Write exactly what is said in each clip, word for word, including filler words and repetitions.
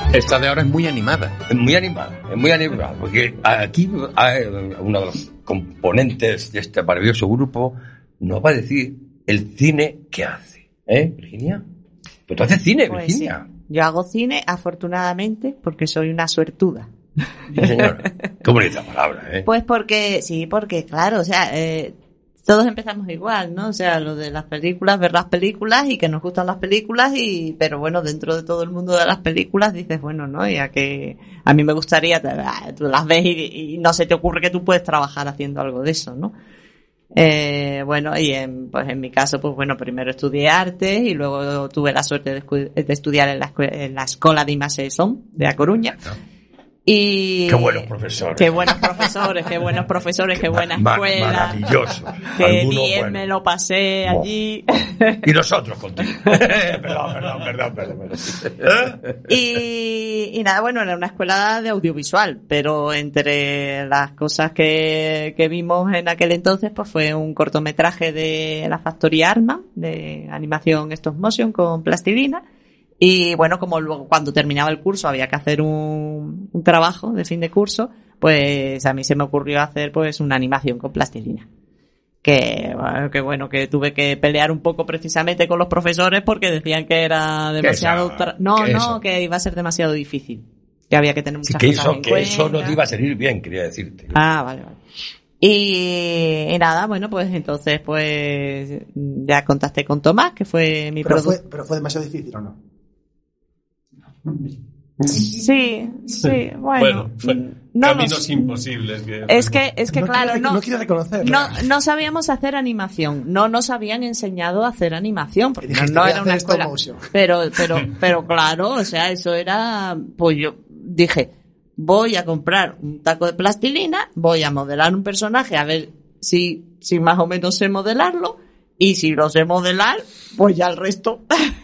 Esta de ahora es muy animada. Es muy animada, es muy animada, porque aquí hay uno de los componentes de este maravilloso grupo nos va a decir el cine que hace. ¿Eh, Virginia? Pero tú haces cine, Pues Virginia. sí. Yo hago cine, afortunadamente, porque soy una suertuda. Sí, señora. Qué bonita palabra, ¿eh? Pues porque, sí, porque claro, o sea, eh, todos empezamos igual, ¿no? O sea, lo de las películas, ver las películas y que nos gustan las películas y, pero bueno, dentro de todo el mundo de las películas dices, bueno, ¿no? Ya que a mí me gustaría, tú las ves y, y no se te ocurre que tú puedes trabajar haciendo algo de eso, ¿no? Eh, bueno, y en, pues en mi caso, pues bueno, primero estudié artes y luego tuve la suerte de, escu- de estudiar en la, escu- en la Escola de Imaxeson de A Coruña. Y Qué buenos profesores. Qué buenos profesores, qué buenos profesores, qué, qué buena ma- escuela. Maravilloso. Qué Algunos, bien bueno. me lo pasé Oh. allí. Y nosotros contigo. perdón, perdón, perdón, perdón, perdón. y, y nada, bueno, era una escuela de audiovisual, pero entre las cosas que, que vimos en aquel entonces, pues fue un cortometraje de la Factoría Arma, de animación stop motion con plastilina. Y bueno, como luego cuando terminaba el curso había que hacer un, un trabajo de fin de curso, pues a mí se me ocurrió hacer pues una animación con plastilina. Que, bueno, que bueno, que tuve que pelear un poco precisamente con los profesores porque decían que era demasiado... Tra- no, no, eso? que iba a ser demasiado difícil. Que había que tener muchas Sí, que cosas eso, en que cuenta. eso no te iba a salir bien, quería decirte. Ah, vale, vale. Y, y nada, bueno, pues entonces pues ya contacté con Tomás, que fue mi Pero productor. fue, pero fue demasiado difícil, ¿o no? Sí, sí, bueno. Bueno, fue no caminos nos- imposibles. Que Es que, es que no claro, quiere, no, no quiere reconocerlo. no, no sabíamos hacer animación, no nos habían enseñado a hacer animación, porque Y no, dijiste, no voy a era una hacer stop escuela. motion. Pero, pero, pero claro, o sea, eso era, pues yo dije, voy a comprar un taco de plastilina, voy a modelar un personaje, a ver si, si más o menos sé modelarlo, y si lo sé modelar, pues ya el resto.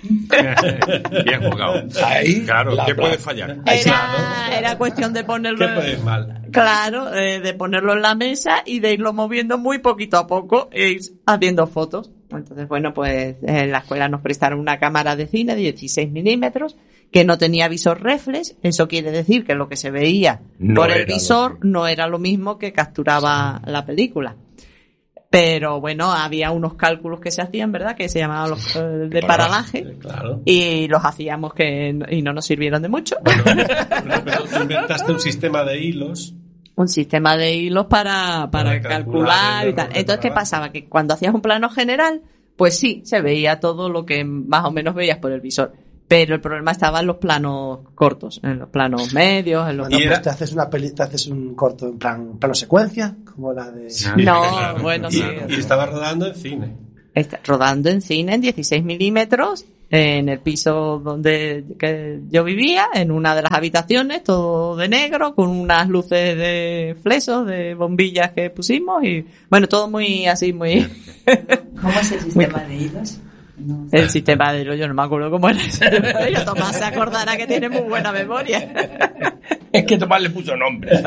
Bien jugado. Ahí, Claro, la ¿qué plata. puede fallar? Era, era cuestión de ponerlo. ¿Qué puede ir mal? Claro, eh, de ponerlo en la mesa y de irlo moviendo muy poquito a poco e ir haciendo fotos. Entonces, bueno, pues en la escuela nos prestaron una cámara de cine de dieciséis milímetros que no tenía visor reflex. Eso quiere decir que lo que se veía No por el era lo visor mismo. no era lo mismo que capturaba la película. Pero bueno, había unos cálculos que se hacían, ¿verdad? Que se llamaban los eh, de paralaje. Eh, Claro. Y los hacíamos que y no nos sirvieron de mucho. Bueno, pero tú inventaste un sistema de hilos. Un sistema de hilos para, para, Para calcular, calcular el y tal. error de Entonces, ¿qué trabajo. pasaba? Que cuando hacías un plano general, pues sí, se veía todo lo que más o menos veías por el visor. Pero el problema estaba en los planos cortos, en los planos medios, en los... Bueno, Y pues era- te haces una peli, te haces un corto en plan plano secuencia, como la de... No, Claro. bueno, y, sí. y estaba rodando en cine. Está rodando en cine en dieciséis milímetros, en el piso donde que yo vivía, en una de las habitaciones, todo de negro, con unas luces de flesos, de bombillas que pusimos y, bueno, todo muy así, muy... ¿Cómo es el sistema de hilos? No. El sistema de hilos, yo no me acuerdo cómo era el sistema de hilos. Tomás se acordará que tiene muy buena memoria. Es que Tomás le puso nombre.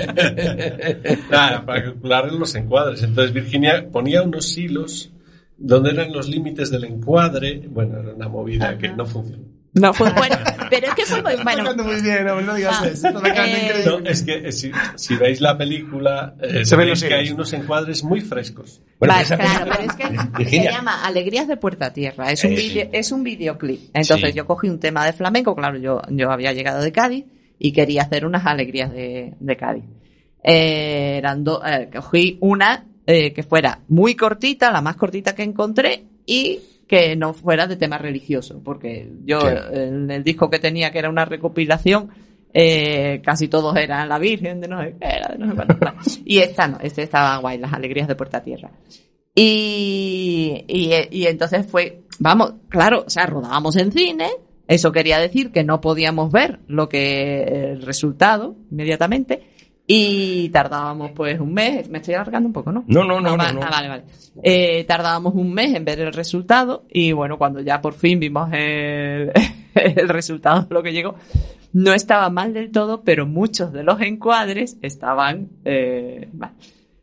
Nada, para calcular los encuadres. Entonces Virginia ponía unos hilos donde eran los límites del encuadre. Bueno, era una movida que no funcionó. No fue bueno, pero es que fue muy bueno. Está tocando muy bien, hombre, no digas Ah, eso. Está tocando eh, increíble. No, es que eh, si, si veis la película, eh, Se ven veis los que hilos. hay unos encuadres muy frescos. Bueno, Vale, esa claro, película- pero es que se Virginia. llama Alegrías de Puerta a Tierra. Es un Eh, vídeo, sí. es un videoclip. Entonces Sí. yo cogí un tema de flamenco, claro, yo, yo había llegado de Cádiz y quería hacer unas alegrías de, de Cádiz. Eh, eran do- eh, cogí una eh, que fuera muy cortita, la más cortita que encontré, y que no fuera de tema religioso, porque yo Sí. en el disco que tenía, que era una recopilación, eh, casi todos eran la Virgen de no sé qué, era de no sé cuánto, bla. Y esta no, este estaba guay, las alegrías de Puerta a Tierra. Y, y, y entonces fue, vamos, claro, o sea, rodábamos en cine, eso quería decir que no podíamos ver lo que, el resultado inmediatamente, y tardábamos pues un mes, me estoy alargando un poco, ¿no? No, no, no, va- no, no. Ah, vale, vale. Eh, tardábamos un mes en ver el resultado, y bueno, cuando ya por fin vimos el, el resultado de lo que llegó, no estaba mal del todo, pero muchos de los encuadres estaban eh, mal.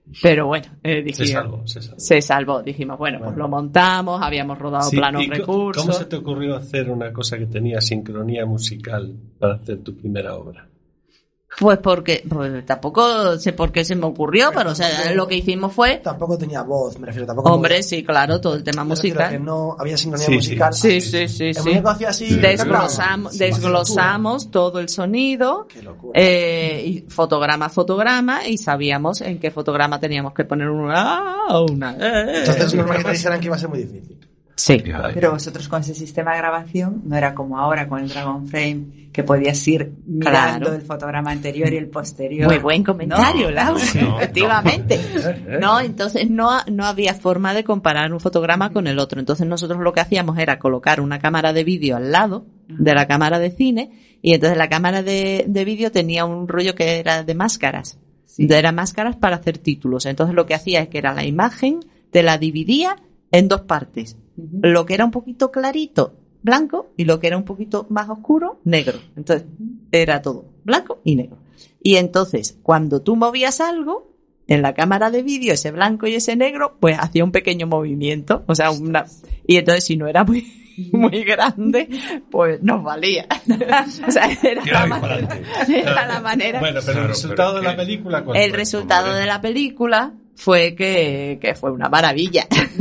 Pero bueno, eh, dijimos, Se salvó, se salvó. se salvó. Dijimos, bueno, pues lo montamos, habíamos rodado Sí, planos ¿y co- recursos. ¿Cómo se te ocurrió hacer una cosa que tenía sincronía musical para hacer tu primera obra? Pues porque, pues tampoco sé por qué se me ocurrió, pero o sea, lo que hicimos fue, Tampoco tenía voz, me refiero. Tampoco hombre, sí, claro, todo el tema me refiero a musical. que no había sincronía Sí, sí. musical. Sí, sí, sí, El sí. muñeco hacía así. Desglosamos, Sí, desglosamos todo el sonido, Qué locura. eh, y fotograma a fotograma, y sabíamos en qué fotograma teníamos que poner una, una, eh, Entonces, normal que te dijeran que iba a ser muy difícil. sí. Pero vosotros con ese sistema de grabación no era como ahora con el Dragon Frame, que podías ir mirando Claro. el fotograma anterior y el posterior. Muy buen comentario, No. Laura, No, efectivamente. No, entonces no, no había forma de comparar un fotograma con el otro. Entonces nosotros lo que hacíamos era colocar una cámara de vídeo al lado de la cámara de cine, y entonces la cámara de, de vídeo tenía un rollo que era de máscaras. Sí. Era máscaras para hacer títulos. Entonces lo que hacía es que era la imagen, te la dividía en dos partes. Ujú. Lo que era un poquito clarito, blanco, y lo que era un poquito más oscuro, negro. Entonces, era todo blanco y negro. Y entonces, cuando tú movías algo, en la cámara de vídeo, ese blanco y ese negro, pues hacía un pequeño movimiento. O sea, una... Y entonces, si no era muy, muy grande, pues nos valía. O sea, era la, Tiraba manera, disparate. era la manera. Bueno, pero Claro, el resultado pero de la que- película, ¿cuál El fue? resultado Hombre. de la película fue que, que fue una maravilla.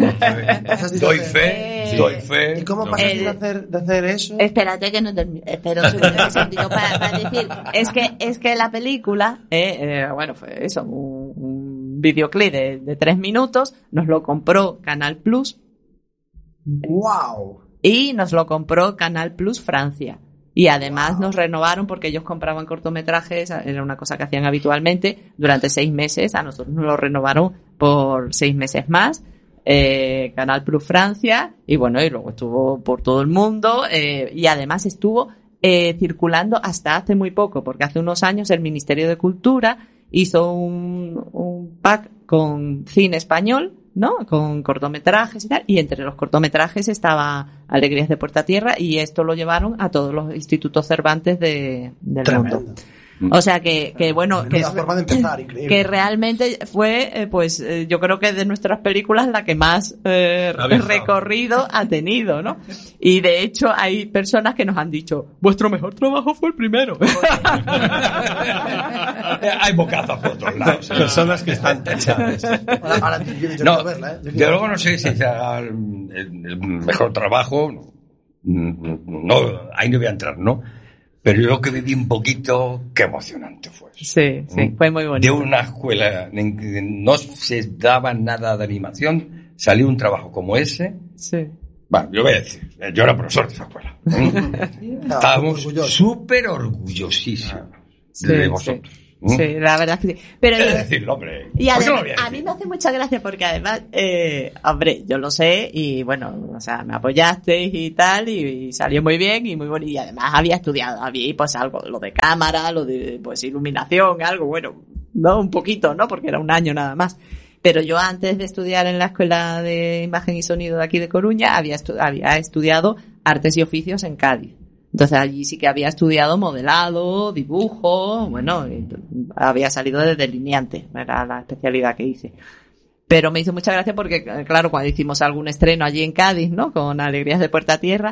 Doy fe, Eh, doy fe. ¿Y cómo doy pasaste Eh, de hacer, de hacer eso? Espérate que no termine. Espero un sentido para, para decir. Es que, es que la película, eh, eh, bueno, fue eso, un, un videoclip de, de tres minutos, nos lo compró Canal Plus ¡Wow! y nos lo compró Canal Plus Francia. Y además nos renovaron porque ellos compraban cortometrajes, era una cosa que hacían habitualmente, durante seis meses. A nosotros nos lo renovaron por seis meses más. Eh, Canal Plus Francia, y bueno, y luego estuvo por todo el mundo, eh, y además estuvo eh, circulando hasta hace muy poco, porque hace unos años el Ministerio de Cultura hizo un, un pack con cine español, ¿no? Con cortometrajes y tal, y entre los cortometrajes estaba Alegrías de Puerta Tierra, y esto lo llevaron a todos los institutos Cervantes de, del Tremendo. mundo. O sea que, que bueno, que, Menuda forma de empezar, increíble. que realmente fue, eh, pues, eh, yo creo que de nuestras películas la que más eh, Ha viajado. recorrido ha tenido, ¿no? Y de hecho hay personas que nos han dicho, vuestro mejor trabajo fue el primero. Hay bocazas por otros lados. Personas que están tachadas. Ahora, ahora yo, yo No, quiero verla, ¿eh? Yo yo quiero luego no sé si sea el, el mejor trabajo, no, no, ahí no voy a entrar, ¿no? Pero yo lo que viví un poquito, qué emocionante fue. Sí, sí, fue muy De bonito. una escuela en que no se daba nada de animación, salió un trabajo como ese. Sí. Bueno, yo voy a decir, yo era profesor de esa escuela. Estábamos orgulloso. súper orgullosísimos Sí, de sí. vosotros. Sí, la verdad que sí. Pero Es yo- decirlo, hombre. Y ¿por qué no lo además, voy a a decir? mí me hace mucha gracia porque además, eh, hombre, yo lo sé y bueno, o sea, me apoyasteis y tal y, y salió muy bien y muy bonito. Y además había estudiado, había pues algo, lo de cámara, lo de pues iluminación, algo, bueno, no, un poquito, ¿no? Porque era un año nada más. Pero yo antes de estudiar en la Escuela de Imagen y Sonido de aquí de Coruña, había, estu- había estudiado Artes y Oficios en Cádiz. Entonces allí sí que había estudiado modelado, dibujo, bueno, y había salido de delineante, era la especialidad que hice. Pero me hizo mucha gracia porque, claro, cuando hicimos algún estreno allí en Cádiz, ¿no? Con Alegrías de Puerta Tierra,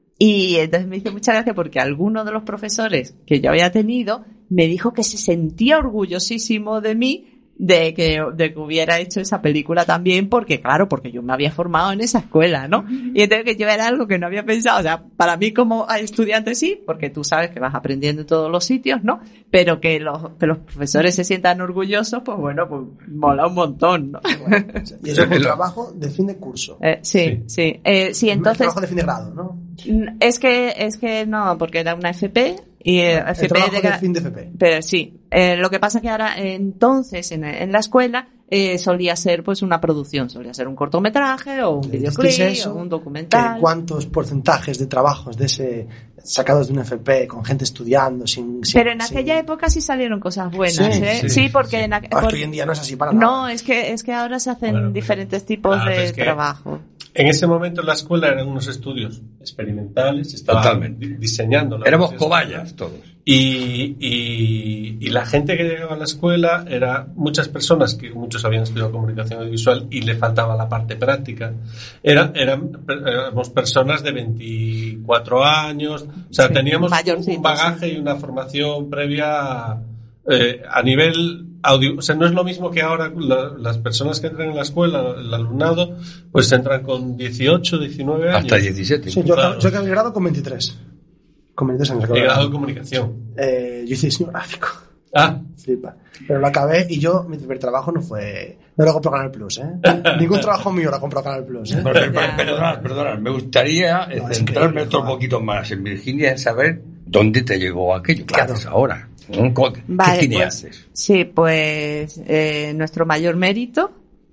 y entonces me hizo mucha gracia porque alguno de los profesores que yo había tenido me dijo que se sentía orgullosísimo de mí de que, de que hubiera hecho esa película también, porque claro, porque yo me había formado en esa escuela, ¿no? Y entonces que yo era algo que no había pensado, o sea, para mí como estudiante sí, porque tú sabes que vas aprendiendo en todos los sitios, ¿no? Pero que los, que los profesores se sientan orgullosos, pues bueno, pues mola un montón, ¿no? Y eso es un trabajo de fin de curso. Eh, sí, sí, eh, sí, Un entonces, trabajo de fin de grado, ¿no? es que, es que no, porque era una F P, y eh, El F P trabajo de de gra- fin de F P. Pero sí, eh, lo que pasa que ahora, eh, entonces, en, en la escuela, eh, solía ser pues una producción, solía ser un cortometraje o un ¿Le videoclip dijisteis eso? o un ¿Que documental. ¿Cuántos porcentajes de trabajos de ese sacados de un F P con gente estudiando sin... sin- Pero en sin- aquella época sí salieron cosas buenas, Sí, ¿eh? Sí, sí, porque sí. en aqu- Ah, es por- que hoy en día no es así para nada. no, es que, es que ahora se hacen Bueno, diferentes tipos claro, de es que- trabajo. En ese momento la escuela eran unos estudios experimentales, estaban Totalmente. di- diseñando. la Éramos propia cobayas escuela. todos. Y, y, y la gente que llegaba a la escuela era muchas personas que muchos habían estudiado comunicación audiovisual y le faltaba la parte práctica. Era, eran, éramos personas de veinticuatro años, o sea, Sí, teníamos un bagaje sí. y una formación previa eh, a nivel audio. O sea, no es lo mismo que ahora la, las personas que entran en la escuela, el alumnado, pues entran con dieciocho, diecinueve años. Hasta diecisiete. Sí, yo, Claro. yo acabé el grado con veintitrés. Con veintitrés años. acabé He el grado grado. de comunicación. Eh, yo hice diseño gráfico. Ah, Flipa. Pero lo acabé y yo, mi primer trabajo no fue... No lo compró Canal Plus, ¿eh? Ningún trabajo mío lo compró Canal Plus, ¿eh? Pero, pero, pero, perdonad, perdonad, me gustaría eh, No, es centrarme increíble, otro joder. poquito más en Virginia, en saber dónde te llegó aquello. ¿Qué Claro. haces ahora? ¿Mm? ¿Cómo- ¿Qué Vale, cine pues, haces? sí, pues eh, nuestro mayor mérito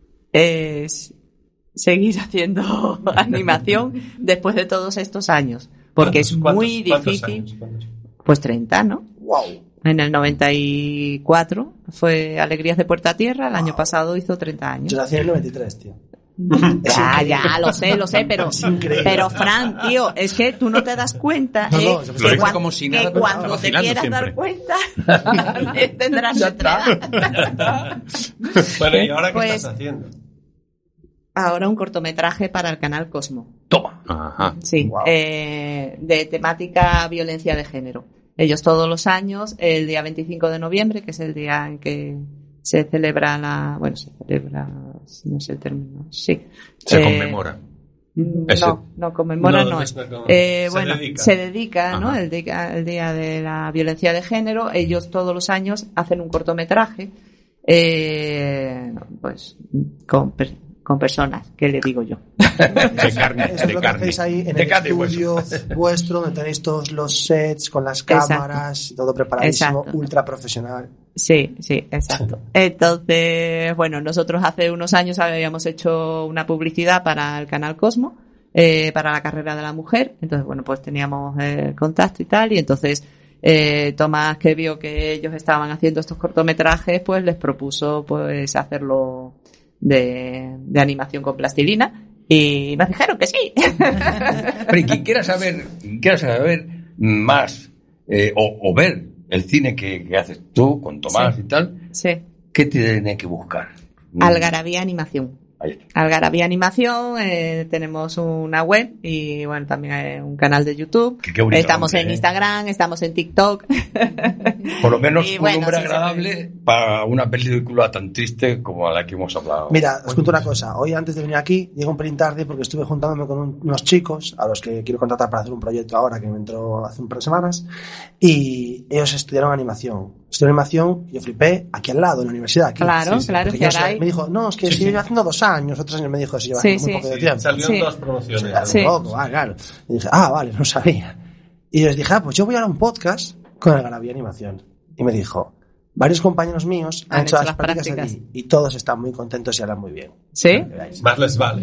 es seguir haciendo animación después de todos estos años, porque es ¿cuántos- muy cuántos difícil. años? ¿Cuántos? Pues treinta, ¿no? ¡Wow! En el noventa y cuatro fue Alegrías de Puerta a Tierra, el año Wow. pasado hizo treinta años. Yo nací en el noventa y tres, tío. Ya, ya, lo sé, lo sé, pero, Es increíble. pero Fran, tío, es que tú no te das cuenta, No, ¿eh? no, que, lo dice cuan- como si que nada, pero cuando está te vacilando quieras siempre. dar cuenta, tendrás nuestra edad. Bueno, ¿y ahora qué Pues- estás haciendo? Ahora un cortometraje para el canal Cosmo. Toma. Ajá. Sí, Wow. eh, de temática violencia de género. Ellos todos los años, el día veinticinco de noviembre, que es el día en que se celebra la... Bueno, se celebra... No sé el término. Sí. Se Eh, conmemora. Ese- No, no conmemora, No, no no es. es una como- Eh, se bueno, dedica. se dedica, ¿no? Ajá. El día, el día de la violencia de género. Ellos todos los años hacen un cortometraje, eh, pues, con, per- con personas, ¿qué le digo yo? De carne, Eso es de lo que carne. hacéis ahí en De el carne y estudio vuestro, donde tenéis todos los sets con las cámaras, y todo preparadísimo, Exacto. ultra profesional. Sí, sí, exacto. Entonces, bueno, nosotros hace unos años habíamos hecho una publicidad para el canal Cosmo, eh, para la carrera de la mujer. Entonces, bueno, pues teníamos el contacto y tal. Y entonces, eh, Tomás, que vio que ellos estaban haciendo estos cortometrajes, pues les propuso pues hacerlo de, de animación con plastilina. Y nos dijeron que sí. Pero y quien quiera saber, quien quiera saber más eh, o, o ver el cine que, que haces tú con Tomás Sí. y tal, Sí. ¿qué tiene que buscar? Algarabía Animación. Ahí está. Algarabía Animación, eh, tenemos una web y bueno, también hay un canal de YouTube. Qué- qué bonito Estamos nombre, en ¿eh? Instagram, estamos en TikTok. Por lo menos Y un bueno, nombre sí, se agradable para una película tan triste como la que hemos hablado. Mira, os cuento una cosa. Hoy, antes de venir aquí, llego un pelín tarde porque estuve juntándome con un- unos chicos a los que quiero contratar para hacer un proyecto ahora que me entró hace un par de semanas. Y ellos estudiaron animación. Estudiaron animación y yo flipé aquí al lado, en la universidad. Aquí. Claro, sí, claro, Porque que yo sé- ahora hay. me dijo, no, es que Sí, si sí. llevo haciendo dos años o tres años, me dijo, si lleva Sí, muy sí. poco de Sí, tiempo. salieron Sí. dos promociones. Hace Sí. poco, ah, claro. Y dije, ah, vale, no sabía. Y les dije, ah, pues yo voy a dar un podcast con Algarabía Animación. Y me dijo, varios compañeros míos han, Han hecho hecho las las prácticas prácticas. allí y todos están muy contentos y hablan muy bien. ¿Sí? Más les vale.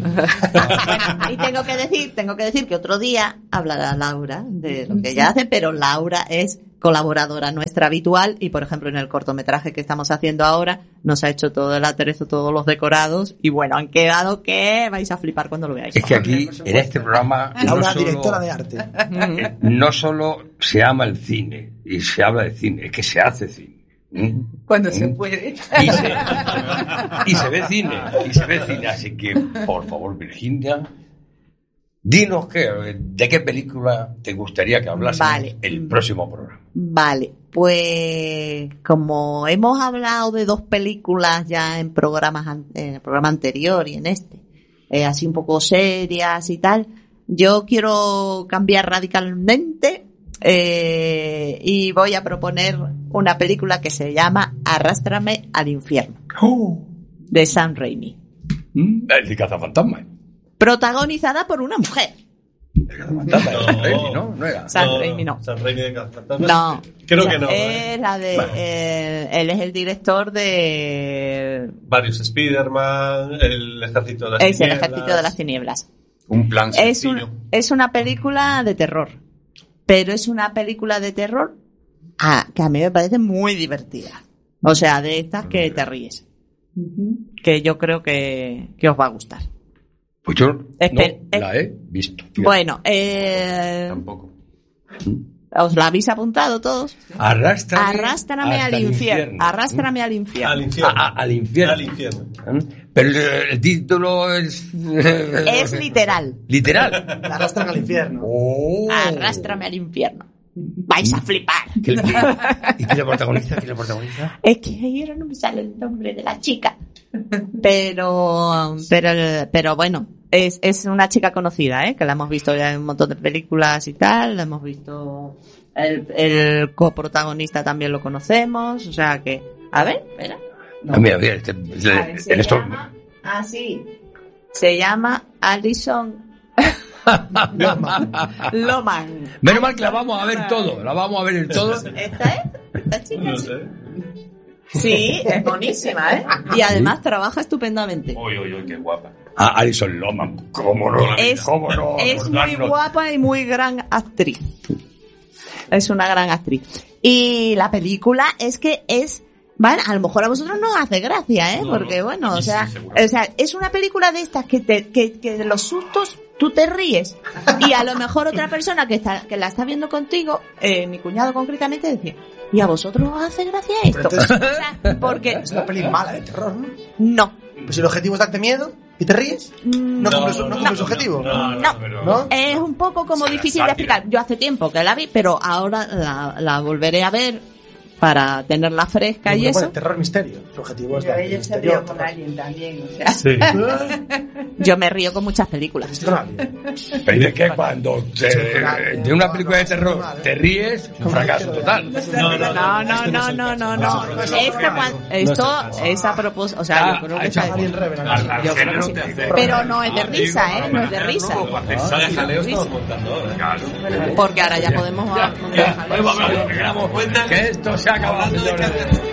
Y tengo que decir, tengo que decir que otro día hablará Laura de lo que ella hace, pero Laura es colaboradora nuestra habitual y, por ejemplo, en el cortometraje que estamos haciendo ahora nos ha hecho todo el aderezo, todos los decorados y bueno, han quedado que vais a flipar cuando lo veáis. Es que aquí, en este programa, no Laura, solo, directora de arte. eh, no solo se ama el cine y se habla de cine, es que se hace cine. ¿Mm? Cuando ¿Mm? se puede. Y se, y se ve cine, y se ve cine, así que, por favor, Virginia, dinos qué, de qué película te gustaría que hablásemos Vale. el próximo programa. Vale, pues como hemos hablado de dos películas ya en programas an- en el programa anterior y en este, eh, así un poco serias y tal, yo quiero cambiar radicalmente eh, y voy a proponer una película que se llama Arrástrame al infierno, de Sam Raimi, ¿Mm? El de Cazafantasmas. protagonizada por una mujer. El de Cazafantasmas, No. el Raimi, ¿no? No era. Sam Raimi no. Sam Raimi de Cazafantasmas. No, Creo o sea, que no. Es ¿eh? la de, Bueno. eh, él es el director de Varios Spider-Man, El Ejército de las Es el Tinieblas. ejército de las tinieblas. Un plan Es, sencillo. un- es una película de terror, pero es una película de terror ah, que a mí me parece muy divertida. O sea, de estas que te ríes. Que yo creo que, que os va a gustar. Pues yo Espe- no la he visto. Fíjate. Bueno, eh, Tampoco. ¿Os la habéis apuntado todos? Arrástrame, Arrástrame hasta al el infierno. Arrástrame al infierno. Al infierno. A- a- al infierno. Al infierno. Pero el, el título es... Es literal. Literal. La arrastran al infierno. Oh. Arrástrame al infierno. Vais a flipar. ¿Qué- qué- ¿Y quién lo protagoniza? ¿Quién lo protagoniza? Es que ahora no me sale el nombre de la chica. Pero, pero, pero bueno, es, es una chica conocida, ¿eh? Que la hemos visto ya en un montón de películas y tal. La hemos visto, el, el coprotagonista también lo conocemos. O sea que, a ver, espera. No. Ah, mira, mira, este, A ver, se en esto... llama, ah, sí. Se llama Alison Loman. Menos mal que la vamos a ver todo, la vamos a ver todo. ¿Esta es? ¿Esta chica? No sí. sé. Sí, es buenísima, ¿eh? Y además trabaja estupendamente. Uy, uy, uy, qué guapa. Ah, Alison Loman, ¿cómo no? Es, ¿Cómo no? es muy Acordarnos. guapa y muy gran actriz. Es una gran actriz. Y la película es que es... Vale, a lo mejor a vosotros no os hace gracia, ¿eh? No, Porque no. bueno, A mí o sea, sí, seguro. o sea, es una película de estas que te, que, que de los sustos tú te ríes. Y a lo mejor otra persona que está, que la está viendo contigo, eh, mi cuñado concretamente, decía, ¿y a vosotros os hace gracia esto? Pero entonces- O sea, porque, Es una peli mala de terror, ¿no? no. Pues si el objetivo es darte miedo y te ríes, Mm, no cumple su, no cumple su objetivo. No, No. no, pero- ¿No? Es un poco como Será difícil de sátira. explicar. Yo hace tiempo que la vi, pero ahora la, la volveré a ver para tenerla fresca y Bueno, eso. terror misterio. Su objetivo es Pero darte ella se misterio. rió con alguien también, o sea. Sí. Yo me río con muchas películas. ¿Viste con alguien? Pero es que cuando te- de una película de terror te ríes, un fracaso total. No, no, No, no, no, no, no, no. Es que cuan- esto es a propósito, o sea, yo creo que está- Alien Revenant. Al, al Yo creo género que te sí. hace... Pero no es de risa, ¿eh? No es de risa. Vaya jaleo estamos montando ahora. Claro. Porque ahora ya podemos montar Pues vamos, que esto se ha acabado.